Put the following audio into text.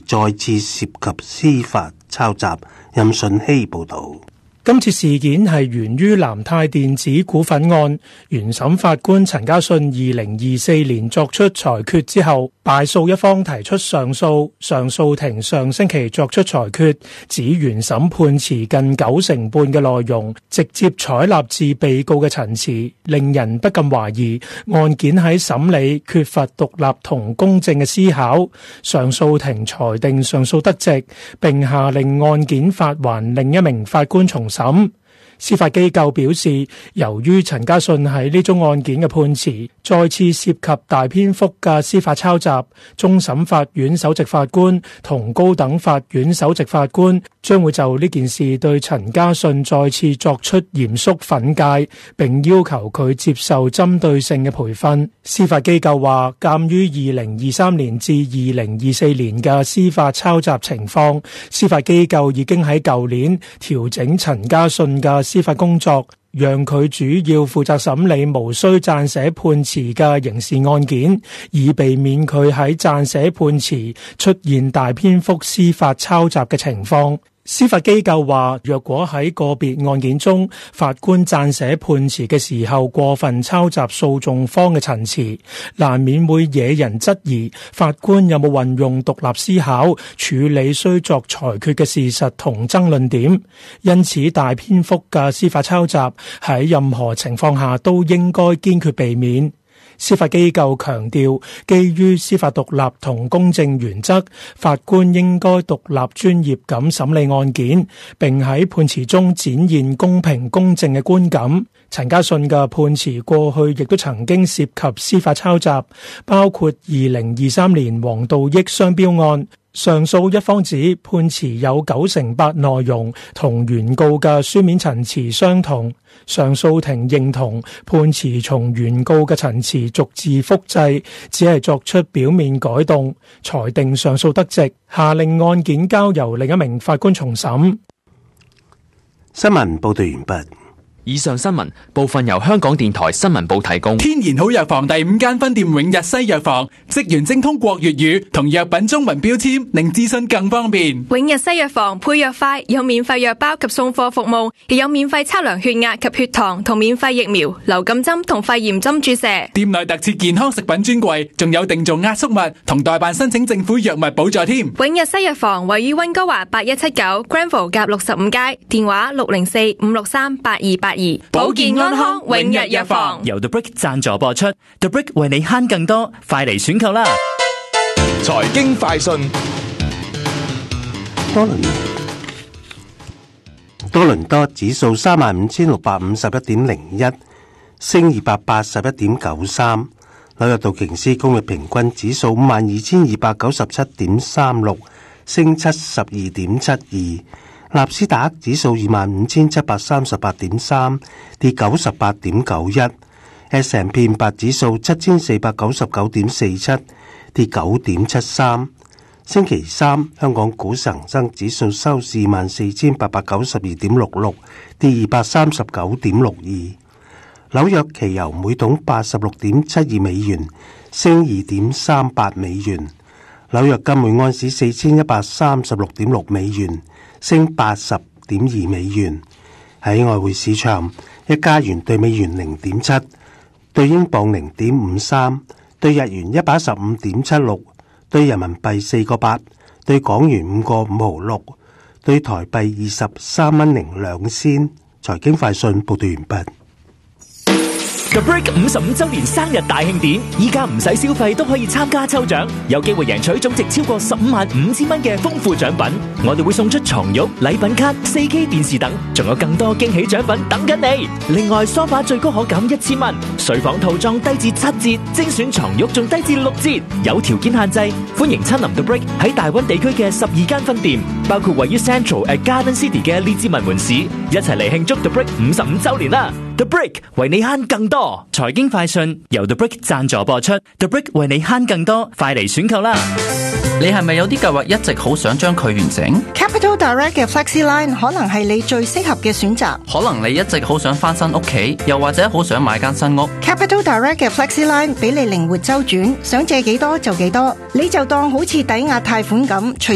再次涉及司法抄襲。任順熙報導。 今次事件係源於南泰電子股份案，原審法官陳家信2024年作出裁決之後，敗訴一方提出上訴，上訴庭上星期作出裁決，指原審判詞近90%半嘅內容直接採納至被告嘅陳詞，令人不禁懷疑案件喺審理缺乏獨立同公正嘅思考。上訴庭裁定上訴得直，並下令案件發還另一名法官重審。司法機構表示，由於陳家信喺呢宗案件嘅判詞再次涉及大篇幅嘅司法抄襲，終審法院首席法官同高等法院首席法官將會就呢件事對陳家信再次作出嚴肅訓誡，並要求佢接受針對性嘅培訓。司法機構話，鑒於2023年至2024年嘅司法抄襲情況，司法機構已經喺舊年調整陳家信嘅司法工作，讓佢主要負責審理無需撰寫判詞嘅刑事案件，以避免佢喺撰寫判詞出現大篇幅司法抄襲嘅情況。司法機構話，若果喺個別案件中，法官撰寫判詞嘅時候過分抄襲訴訟方嘅陳詞，難免會惹人質疑法官有冇運用獨立思考處理需作裁決嘅事實同爭論點。因此，大篇幅嘅司法抄襲喺任何情況下都應該堅決避免。司法機構強調，基於司法獨立同公正原則，法官應該獨立專業咁審理案件，並喺判詞中展現公平公正嘅觀感。陳家信嘅判詞過去亦都曾經涉及司法抄襲，包括2023年黃道益商標案。上訴一方指判詞有98%內容同原告嘅書面陳詞相同，上訴庭認同判詞從原告嘅陳詞逐字複製，只係作出表面改動，裁定上訴得直，下令案件交由另一名法官重審。 新聞報道完畢。 以上新聞部分由香港電台新聞部提供。 天然好藥房第5間分店永日西藥房，職員精通國粵語同藥品中文標籤，令諮詢更方便。 永日西藥房配藥快，有免費藥包及送貨服務，亦有免費測量血壓及血糖同免費疫苗、流感針同肺炎針注射。 店內特設健康食品專櫃，仲有定做壓縮物同代辦申請政府藥物補助添。 永日西藥房位於溫哥華8179 Granville 夾65街，電話604-563-8282。 保健安康永日藥房由 The Brick 贊助播出 ，The Brick 為你慳更多，快嚟選購啦！ 財經快訊。 多倫多指數35,651.01，升281.93。紐約道瓊斯工業平均指數52,297.36，升72.72。納斯達克指數25,738.3，跌98.91。S&P 500指數7,499.47，跌9.73。星期三，香港股市恒生指數收市14,892.66，跌239.62。紐約期油每桶86.72美元，升2.38美元。紐約金每安士4,136.6美元，升80.2美元。喺外匯市場，一加元對美元0.7，對英鎊0.53，對日元115.76，對人民幣4個8，對港元5個5毫6，對台幣23蚊02仙。財經快訊報道完畢。 The Brick 55周年生日大慶典，依家唔使消費都可以參加抽獎，有機會贏取總值超過15,500蚊嘅豐富獎品。我哋會送出床褥、禮品卡、4K 電視等，仲有更多驚喜獎品等緊你。另外，梳化最高可減1000蚊，睡房套裝低至7折，精選床褥仲低至6折，有條件限制。歡迎親臨 The Brick 喺大溫地區嘅12間分店，包括位於 Central at Garden City 嘅列治文門市，一齊嚟慶祝 The Brick 55周年啦！ The Brick 為你慳更多。財經快訊由 The Brick 贊助播出 ，The Brick 為你慳更多，快嚟選購啦！ 你係咪有啲計劃一直好想將佢完成？ Capital Direct 嘅 FlexiLine 可能係你最適合嘅選擇。 可能你一直好想翻新屋企，又或者好想買間新屋。 Capital Direct 嘅 FlexiLine 俾你靈活周轉，想借幾多就幾多，你就當好似抵押貸款咁，隨